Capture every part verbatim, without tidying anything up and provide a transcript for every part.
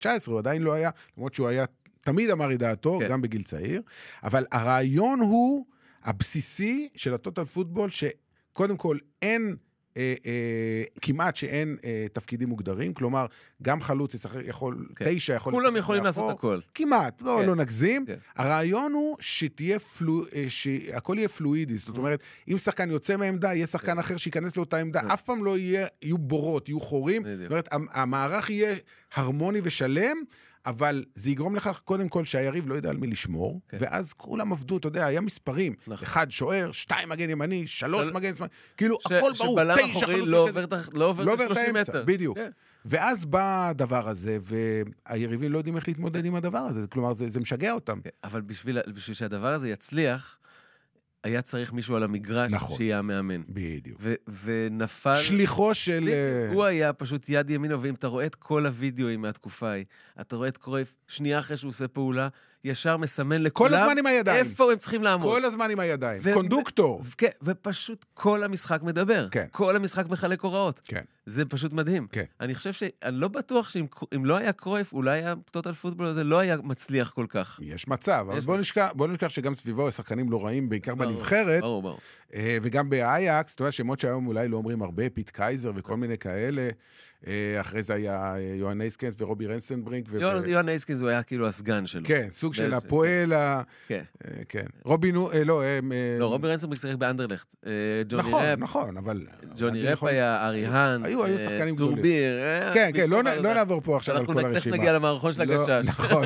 תשע עשרה, הוא עדיין לא היה, למרות שהוא היה, תמיד אמר את דעתו, כן. גם בגיל צעיר, אבל הרעיון הוא הבסיסי של הטוטל פוטבול, שקודם כל אין, אה, אה, כמעט שאין אה, תפקידים מוגדרים, כלומר, גם חלוץ יכול, כן. תשע יכול... כולם יכולים לעשות הכל. כמעט, לא, כן. לא נגזים. כן. הרעיון הוא שתהיה פלו, שהכל יהיה פלואידי, זאת אומרת, אם שחקן יוצא מהעמדה, יהיה שחקן כן. אחר שיכנס לאותה עמדה, כן. אף פעם לא יהיה, יהיו בורות, יהיו חורים, זאת אומרת, המערך יהיה הרמוני ושלם, אבל זה יגרום לכך קודם כל שהיריב לא יודע על מי לשמור, okay. ואז כולם עבדו, אתה יודע, היה מספרים, נכון. אחד שוער, שתיים מגן ימני, שלוש של... מגן שמאלי, כאילו ש... הכל ברור, תשע חלוץ לא עובר את לא לא שלושים מטר. בדיוק. Okay. ואז בא הדבר הזה, והיריבים לא יודעים איך להתמודד עם הדבר הזה, כלומר זה, זה משגע אותם. Okay. אבל בשביל, בשביל שהדבר הזה יצליח, היה צריך מישהו על המגרש נכון. שיהיה המאמן. בדיוק. ו- ונפל... שליחו של... הוא היה פשוט יד ימינו, ואם אתה רואה את כל הוידאוים מהתקופה ההיא, אתה רואה את קרויף, שנייה אחרי שהוא עושה פעולה, ישר מסמן לכולם... כל הזמן עם הידיים. איפה הם צריכים לעמוד. כל הזמן עם הידיים. ו- קונדוקטור. ו- כן, ופשוט כל המשחק מדבר. כן. כל המשחק מחלק הוראות. כן. זה פשוט מדהים. כן. אני חושב ש... אני לא בטוח שאם לא היה קרויף, אולי הטוטל פוטבול הזה לא היה מצליח כל כך. יש מצב. אבל בוא נשכח, בוא נשכח שגם סביבו השחקנים לא רעים, בעיקר בנבחרת. ברור, ברור. וגם באייקס, אתה יודע, שמות שהיום אולי לא אומרים הרבה, פיט קייזר וכל מיני כאלה. אחרי זה היה יוהן אייסקינס ורובי רנסנברינק. יוהן אייסקינס הוא היה כאילו הסגן שלו. כן, סוג של הפועל ה... כן. כן. רובי נו... לא, לא, רובי רנסנברנק שיחק באנדרלכט. נכון, נכון, אבל... ג'וני רפ היה, אריהן, היו שחקנים גדולים. סורביר. כן, כן, לא נעבור פה עכשיו על כל הרשימה. אנחנו תכף נגיע למערכון של הגשש. נכון.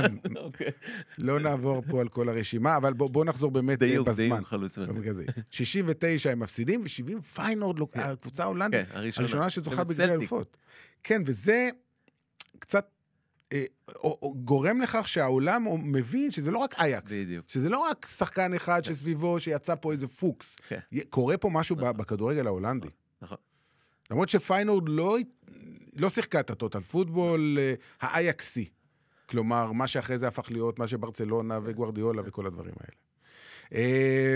לא נעבור פה על כל הרשימה, אבל בואו נחזור באמת בזמן. דיוק, דיוק, חלוץ. שישים ותשע הם מפסידים, ו-שבעים פיינורד, הקבוצה ההולנדית, הראשונה שזוכה בגביע האלופות. כן, וזה קצת אה, או, או, גורם לכך שהעולם מבין שזה לא רק אייקס, בדיוק. שזה לא רק שחקן אחד כן. שסביבו שיצא פה איזה פוקס. כן. קורה פה משהו נכון. בכדורגל ההולנדי. נכון. למרות שפיינורד לא, לא שיחקה את הטוטל פוטבול האייקסי. כלומר, מה שאחרי זה הפך להיות, מה שברצלונה וגוארדיולה וכל הדברים האלה.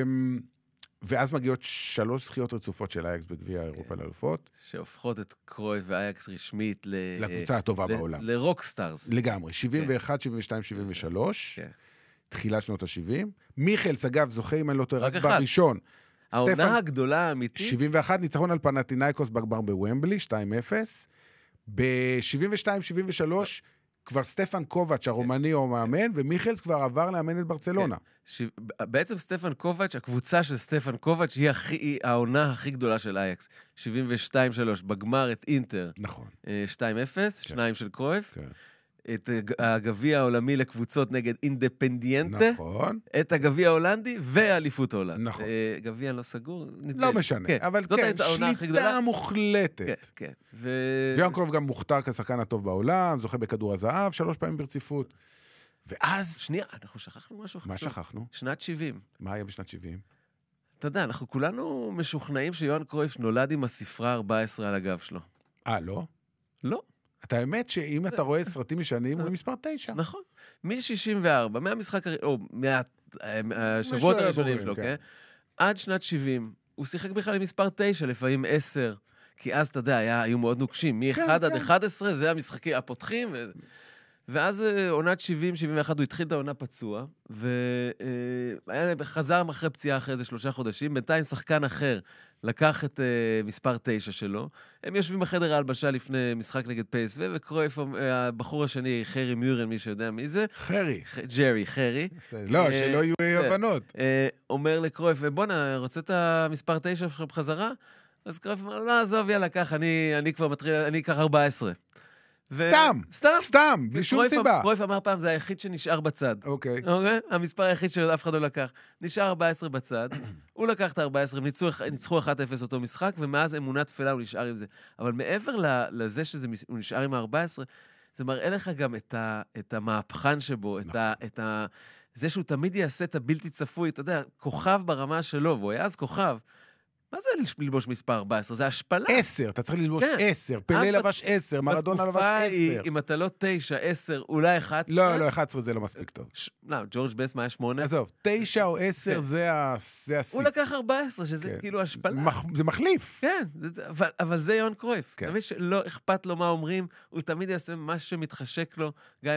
ואז מגיעות שלוש זכיות רצופות של אייקס בגביע אירופה לאלופות. שהופכות את קרויף ואייקס רשמית לקבוצה הטובה בעולם. לרוקסטארס. לגמרי. שבעים ואחת, שבעים ושתיים, שבעים ושלוש. תחילת שנות ה-שבעים. מיכלס, אגב, זוכה אם אני לא טועה, רק בראשון. העונה הגדולה האמיתית. שבעים ואחת, ניצחון על פנתינייקוס בגמר בוומבלי, שתיים אפס. ב-שבעים ושתיים, שבעים ושלוש, כבר סטפן קובץ' הרומני הוא מאמן, ומיכלס כבר עבר לאמן את ברצלונה. בעצם סטפן קובץ', הקבוצה של סטפן קובץ', היא העונה הכי גדולה של אייקס. שבעים ושתיים שלוש, בגמר את אינטר. נכון. שתיים אפס, שניים של קרויף. את הגביע העולמי לקבוצות נגד אינדפנדיאנטה. נכון. את הגביע ההולנדי והאליפות ההולנד. נכון. גביע לא סגור. לא משנה. אבל כן, שליטה מוחלטת. כן, כן. ויוהאן קרויף גם מוכתר כשחקן הטוב בעולם, זוכה בכדור הזהב, שלוש פעמים ברציפות. ואז... שנייה, אנחנו שכחנו משהו. מה שכחנו? שנת שבעים. מה היה בשנת שבעים? אתה יודע, אנחנו כולנו משוכנעים שיוהאן קרויף נולד עם הספרה ארבע עשרה על הגב שלו. אה, לא? לא. את האמת שאם אתה רואה סרטים משנים, הוא מספר תשע. נכון. מ-שישים וארבע, מהמשחק, או מהשבועות הראשונים שלו, כן? עד שנת שבעים, הוא שיחק בכלל עם מספר תשע, לפעמים עשר, כי אז, אתה יודע, היו מאוד נוקשים. מ-אחד עד אחת עשרה, זה המשחקים הפותחים, ואז עונת שבעים שבעים ואחת, הוא התחיל את העונה פצוע, וחזר אחרי פציעה אחרי איזה שלושה חודשים, בינתיים שחקן אחר לקח את uh, מספר תשע שלו, הם יושבים בחדר ההלבשה לפני משחק נגד פייס, וקרויף, הבחור השני, חרי מיורן, מי שיודע מי זה. חרי. ג'רי, חרי. לא, שלא יהיו הבנות. אומר לקרויף, בוא'נה, רוצה את המספר תשע בחזרה? אז קרויף אומר, לא, עזוב, יאללה, קח, אני כבר מתחיל, אני אקח ארבע עשרה. סתם, סתם, בלי שום סיבה. קרויף אמר פעם, זה היחיד שנשאר בצד. אוקיי. המספר היחיד שאף אחד לא לקח. נשאר ארבע עשרה בצד, הוא לקח את ה-ארבע עשרה, ניצחו אחת אפס אותו משחק, ומאז אמונה תפלה הוא נשאר עם זה. אבל מעבר לזה שהוא נשאר עם ה-ארבע עשרה, זה מראה לך גם את המהפכן שבו, את זה שהוא תמיד יעשה את הבלתי צפוי, אתה יודע, כוכב ברמה שלו, והוא היה אז כוכב, מה זה ללבוש מספר ארבע עשרה? זה השפלה. עשר, אתה צריך ללבוש עשר. פלה לבש עשר, מרדונה לבש עשר. אם אתה לא תשע, עשר, אולי אחת עשרה. לא, לא, אחת עשרה זה לא מספיק טוב. לא, ג'ורג' בסט, מה היה שמונה? עזוב, תשע או עשר זה השיא. הוא לקח ארבע עשרה, שזה כאילו השפלה. זה מחליף. כן, אבל זה יוהאן קרויף. תמיד שלא אכפת לו מה אומרים, הוא תמיד יעשה מה שמתחשק לו, גם